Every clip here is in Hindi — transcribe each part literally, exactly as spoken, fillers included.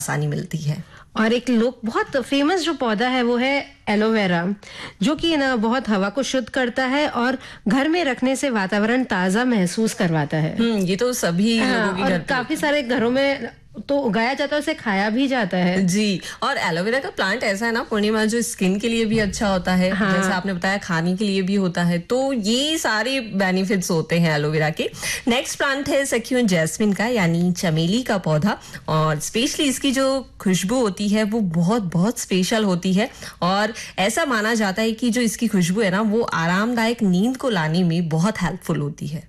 आसानी मिलती है। और एक लोग बहुत फेमस जो पौधा है वो है एलोवेरा, जो कि ना बहुत हवा को शुद्ध करता है और घर में रखने से वातावरण ताजा महसूस करवाता है। हम्म ये तो सभी हाँ, लोगों के और घर पे काफी सारे घरों में तो उगाया जाता है, उसे खाया भी जाता है। जी। और एलोवेरा का प्लांट ऐसा है ना पूर्णिमा, जो स्किन के लिए भी अच्छा होता है, हाँ। जैसे आपने बताया खाने के लिए भी होता है, तो ये सारे बेनिफिट्स होते हैं एलोवेरा के। नेक्स्ट प्लांट है सखियों जैस्मिन का, यानी चमेली का पौधा। और स्पेशली इसकी जो खुशबू होती है वो बहुत बहुत स्पेशल होती है, और ऐसा माना जाता है कि जो इसकी खुशबू है ना वो आरामदायक नींद को लाने में बहुत हेल्पफुल होती है।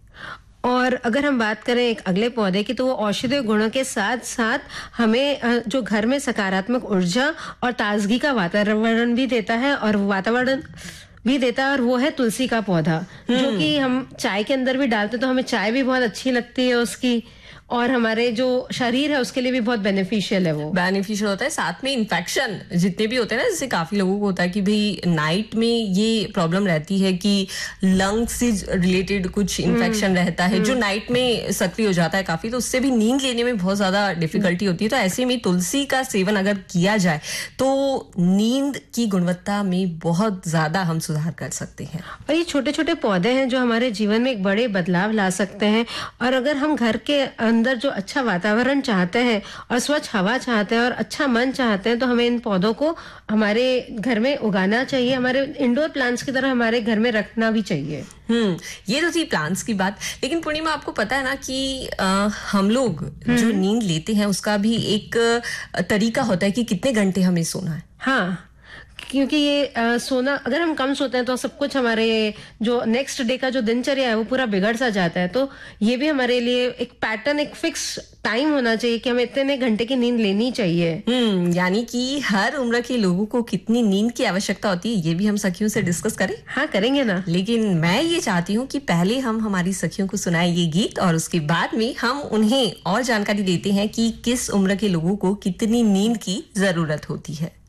और अगर हम बात करें एक अगले पौधे की, तो वो औषधीय गुणों के साथ साथ हमें जो घर में सकारात्मक ऊर्जा और ताजगी का वातावरण भी देता है, और वातावरण भी देता है, और वो है तुलसी का पौधा, जो कि हम चाय के अंदर भी डालते तो हमें चाय भी बहुत अच्छी लगती है उसकी, और हमारे जो शरीर है उसके लिए भी बहुत बेनिफिशियल है। वो बेनिफिशियल होता है, साथ में इन्फेक्शन जितने भी होते हैं ना, जैसे काफी लोगों को होता है कि भाई नाइट में ये प्रॉब्लम रहती है कि लंग्स से रिलेटेड कुछ इन्फेक्शन रहता है जो नाइट में सक्रिय हो जाता है काफी, तो उससे भी नींद लेने में बहुत ज्यादा डिफिकल्टी होती है। तो ऐसे में तुलसी का सेवन अगर किया जाए तो नींद की गुणवत्ता में बहुत ज्यादा हम सुधार कर सकते हैं। और ये छोटे छोटे पौधे हैं जो हमारे जीवन में एक बड़े बदलाव ला सकते हैं। और अगर हम घर के अंदर जो अच्छा वातावरण चाहते हैं और स्वच्छ हवा चाहते हैं और अच्छा मन चाहते हैं, तो हमें इन पौधों को हमारे घर में उगाना चाहिए, हमारे इंडोर प्लांट्स की तरह हमारे घर में रखना भी चाहिए। हम्म ये तो थी प्लांट्स की बात, लेकिन पूर्णिमा आपको पता है ना कि आ, हम लोग जो नींद लेते हैं उसका भी एक तरीका होता है कि कितने घंटे हमें सोना है। हाँ, क्योंकि ये आ, सोना अगर हम कम सोते हैं तो सब कुछ हमारे जो नेक्स्ट डे का जो दिनचर्या है वो पूरा बिगड़ सा जाता है। तो ये भी हमारे लिए एक पैटर्न, एक फिक्स टाइम होना चाहिए कि हमें इतने घंटे की नींद लेनी चाहिए। हम्म यानी कि हर उम्र के लोगों को कितनी नींद की आवश्यकता होती है, ये भी हम सखियों से डिस्कस करें। हाँ, करेंगे ना। लेकिन मैं ये चाहती हूँ कि पहले हम हमारी सखियों को सुनाए ये गीत, और उसके बाद में हम उन्हें और जानकारी देते हैं कि किस उम्र के लोगों को कितनी नींद की जरूरत होती है।